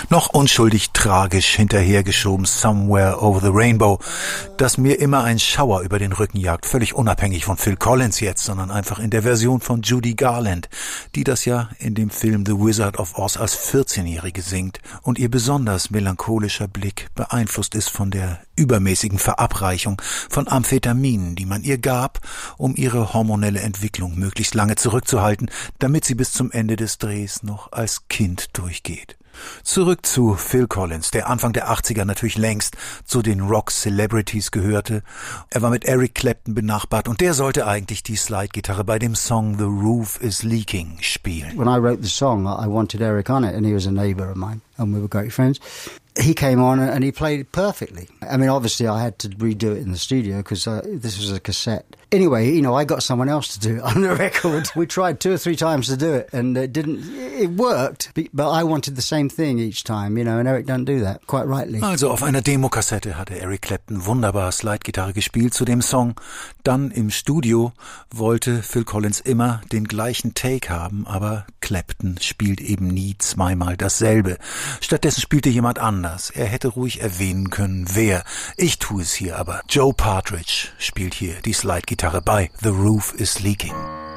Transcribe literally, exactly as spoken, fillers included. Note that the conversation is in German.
Noch unschuldig tragisch hinterhergeschoben Somewhere Over the Rainbow, das mir immer ein Schauer über den Rücken jagt, völlig unabhängig von Phil Collins jetzt, sondern einfach in der Version von Judy Garland, die das ja in dem Film The Wizard of Oz als vierzehnjährige singt und ihr besonders melancholischer Blick beeinflusst ist von der übermäßigen Verabreichung von Amphetaminen, die man ihr gab, um ihre hormonelle Entwicklung möglichst lange zurückzuhalten, damit sie bis zum Ende des Drehs noch als Kind durchgeht. Zurück zu Phil Collins, der Anfang der achtziger natürlich längst zu den Rock-Celebrities gehörte. Er war mit Eric Clapton benachbart und der sollte eigentlich die Slide-Gitarre bei dem Song The Roof is Leaking spielen. When I wrote the song, I wanted Eric on it, and he was a neighbour of mine, and we were great friends. He came on and he played it perfectly. I mean, obviously I had to redo it in the studio because uh, this was a cassette. Anyway, you know, I got someone else to do it on the record. We tried two or three times to do it and it didn't, it worked, but I wanted the same thing each time, you know, and Eric doesn't do that, quite rightly. Also auf einer Demokassette hatte Eric Clapton wunderbar Slide-Gitarre gespielt zu dem Song. Dann im Studio wollte Phil Collins immer den gleichen Take haben, aber Clapton spielt eben nie zweimal dasselbe. Stattdessen spielte jemand anders. Er hätte ruhig erwähnen können, wer. Ich tue es hier aber. Joe Partridge spielt hier die Slide-Gitarre bei The Roof is Leaking.